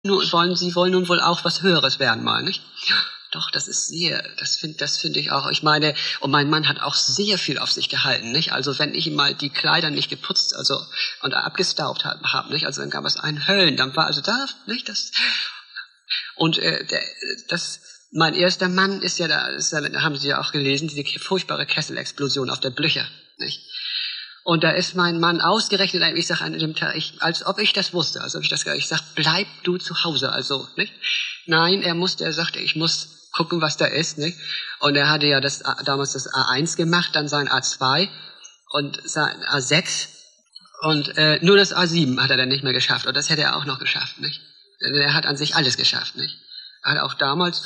Nur Sie wollen nun wohl auch was Höheres werden mal, nicht? Doch, das ist das finde ich auch. Ich meine, und mein Mann hat auch sehr viel auf sich gehalten, nicht? Also wenn ich ihm mal die Kleider nicht geputzt, also und abgestaubt hab, nicht? Also dann gab es einen Höllendampf, war also da, nicht? Und mein erster Mann ist ja da haben Sie ja auch gelesen, diese furchtbare Kesselexplosion auf der Blücher, nicht? Und da ist mein Mann ausgerechnet, ich sage an dem Tag, als ob ich das wusste, ich sag, bleib du zu Hause, also, nicht? Nein, er sagte, ich muss gucken, was da ist, nicht? Und er hatte ja damals das A1 gemacht, dann sein A2 und sein A6 und nur das A7 hat er dann nicht mehr geschafft und das hätte er auch noch geschafft, nicht? Er hat an sich alles geschafft, nicht? Er hat auch damals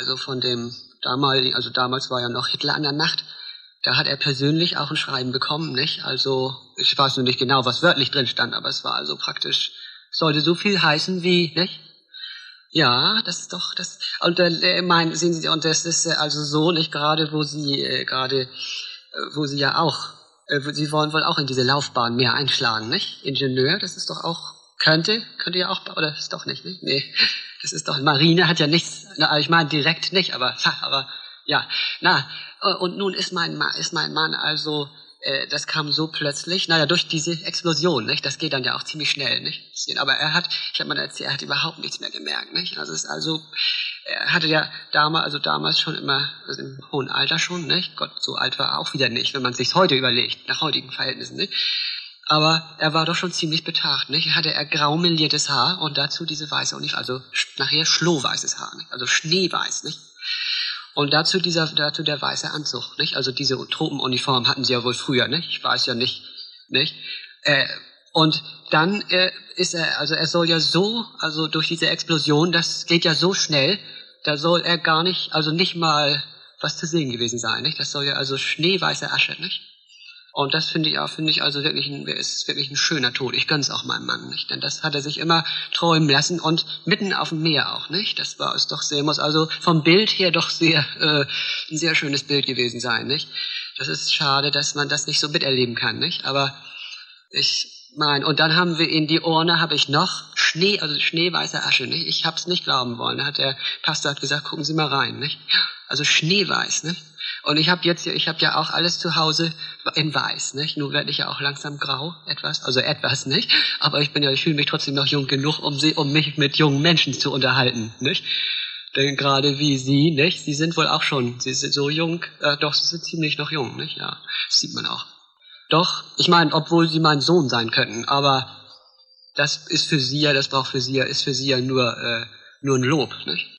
damals war ja noch Hitler an der Macht. Da hat er persönlich auch ein Schreiben bekommen, nicht? Also, ich weiß nur nicht genau, was wörtlich drin stand, aber es war also praktisch, sollte so viel heißen wie, nicht? Ja, das ist doch, und sehen Sie, und das ist also so, nicht? Gerade, wo Sie ja auch, Sie wollen wohl auch in diese Laufbahn mehr einschlagen, nicht? Ingenieur, das ist doch auch, könnte ja auch, oder ist doch nicht, nicht? Nee, das ist doch, Marine hat ja nichts, ich meine direkt nicht, aber ja, und nun ist mein Mann also, das kam so plötzlich, durch diese Explosion, nicht? Das geht dann ja auch ziemlich schnell, nicht? Aber ich habe mal erzählt, er hat überhaupt nichts mehr gemerkt, nicht? Er hatte ja damals schon immer, also im hohen Alter schon, nicht? Gott, so alt war er auch wieder nicht, wenn man sich's heute überlegt, nach heutigen Verhältnissen, nicht? Aber er war doch schon ziemlich betagt, nicht? Hatte er graumeliertes Haar und dazu diese weiße Uniform, also nachher schlohweißes Haar, nicht? Also schneeweiß, nicht? Und dazu der weiße Anzug, nicht? Also diese Tropenuniform hatten sie ja wohl früher, nicht? Ich weiß ja nicht, nicht? Und dann er soll ja so, also durch diese Explosion, das geht ja so schnell, da soll er gar nicht, also nicht mal was zu sehen gewesen sein, nicht? Das soll ja also schneeweiße Asche, nicht? Und das finde ich also wirklich ist wirklich ein schöner Tod. Ich gönn's auch meinem Mann, nicht? Denn das hat er sich immer träumen lassen und mitten auf dem Meer auch, nicht? Das war es doch muss also vom Bild her doch ein sehr schönes Bild gewesen sein, nicht? Das ist schade, dass man das nicht so miterleben kann, nicht? Aber und dann haben wir in die Urne, habe ich noch schneeweiße Asche, nicht? Ich hab's nicht glauben wollen. Der Pastor hat gesagt, gucken Sie mal rein, nicht? Also schneeweiß, nicht? Und ich habe ja auch alles zu Hause in weiß, nicht? Nun werde ich ja auch langsam grau, etwas, nicht? Aber ich fühle mich trotzdem noch jung genug, um mich mit jungen Menschen zu unterhalten, nicht? Denn gerade wie Sie, nicht? Sie sind so jung, doch, Sie sind ziemlich noch jung, nicht? Ja, das sieht man auch. Doch, ich meine, obwohl Sie mein Sohn sein könnten, aber das ist für Sie ja nur ein Lob, nicht?